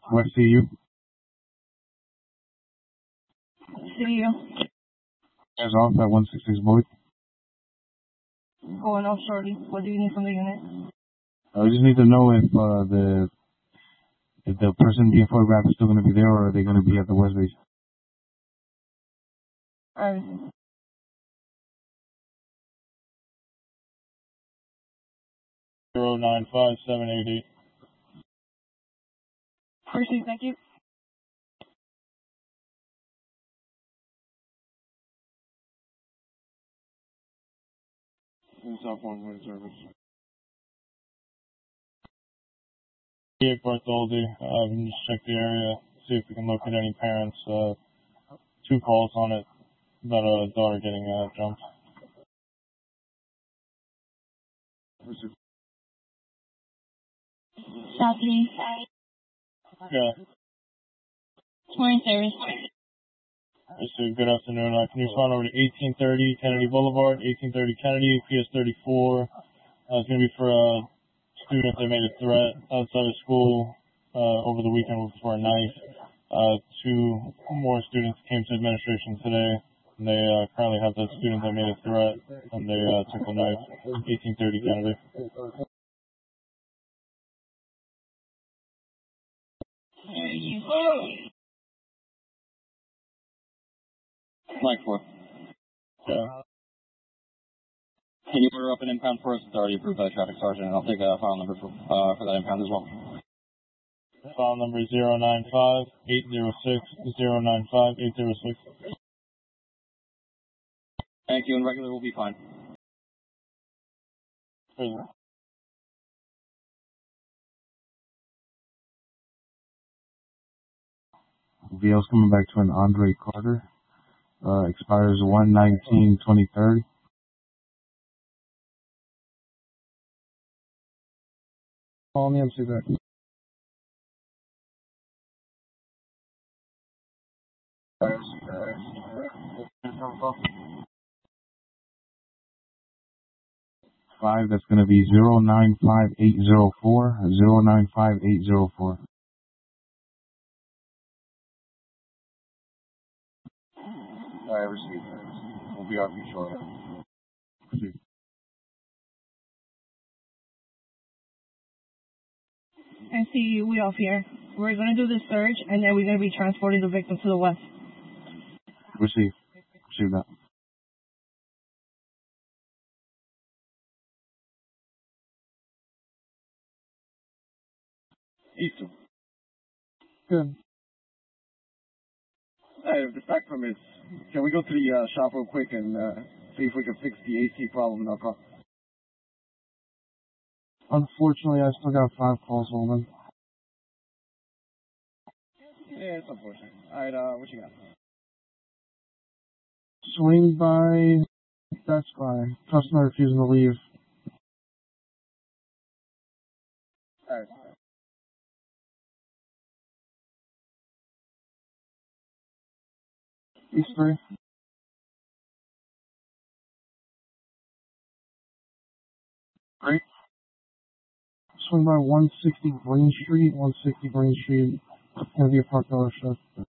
What CU? CU. Guys off at 166 Boyd. Going off shortly. What do you need from the unit? We just need to know if the person being photographed is still going to be there, or are they going to be at the West Base? Alright. 095788. Appreciate, thank you. South 1 service. Bartholdi, just check the area, see if we can locate any parents. 2 calls on it about a daughter getting jumped. South 3. Yeah. Morning service. Good afternoon. Can you respond over to 1830 Kennedy Boulevard, 1830 Kennedy, PS 34. It's going to be for a student that made a threat outside of school over the weekend for a knife. 2 more students came to administration today, and they currently have that student that made a threat, and they took the knife. 1830 Kennedy. Mike 4. Yeah. Can you order up an impound for us? It's already approved by the traffic sergeant, and I'll take a file number for that impound as well. File number 095806 095806. Thank you, and regular will be fine. VL's coming back to an Andre Carter. Expires 1/19/2030. Call me MC back. Five. That's going to be 095804. 095804. I received that. We'll be off you shortly. I see you. We off here. We're going to do the search, and then we're going to be transporting the victim to the west. Receive that. Easton. Good. Hey, the fact from is, can we go to the shop real quick and see if we can fix the AC problem in our car? Unfortunately, I still got 5 calls holding. Yeah, it's unfortunate. Alright, what you got? Swing by Best Buy. Customer refusing to leave. Alright. These 3. Great. Swing by 160 Green Street. 160 Green Street. Gonna be a park dealership.